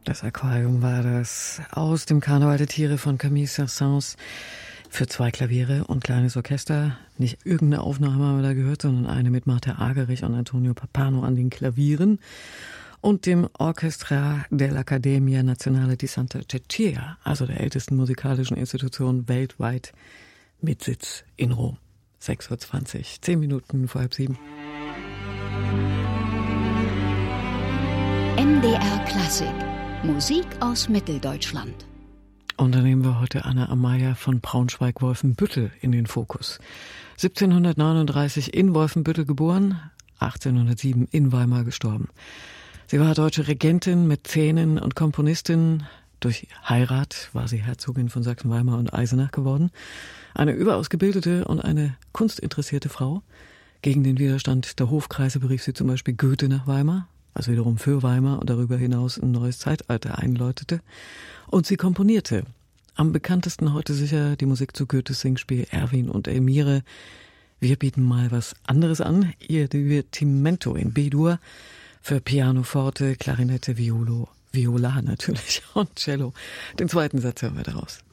Das Aquarium war das aus dem Karneval der Tiere von Camille Saint-Saëns für 2 Klaviere und kleines Orchester. Nicht irgendeine Aufnahme haben wir da gehört, sondern eine mit Marta Argerich und Antonio Pappano an den Klavieren und dem Orchestra dell'Accademia Nazionale di Santa Cecilia, also der ältesten musikalischen Institution weltweit mit Sitz in Rom. 6:20 Uhr, 10 Minuten vor 6:30. NDR Klassik. Musik aus Mitteldeutschland. Und dann nehmen wir heute Anna Amaya von Braunschweig-Wolfenbüttel in den Fokus. 1739 in Wolfenbüttel geboren, 1807 in Weimar gestorben. Sie war deutsche Regentin, Mäzenin und Komponistin. Durch Heirat war sie Herzogin von Sachsen-Weimar und Eisenach geworden. Eine überaus gebildete und eine kunstinteressierte Frau. Gegen den Widerstand der Hofkreise berief sie zum Beispiel Goethe nach Weimar, was wiederum für Weimar und darüber hinaus ein neues Zeitalter einläutete. Und sie komponierte. Am bekanntesten heute sicher die Musik zu Goethes Singspiel Erwin und Elmire. Wir bieten mal was anderes an. Ihr Divertimento in B-Dur für Piano forte, Klarinette, Viola natürlich und Cello. Den zweiten Satz hören wir daraus.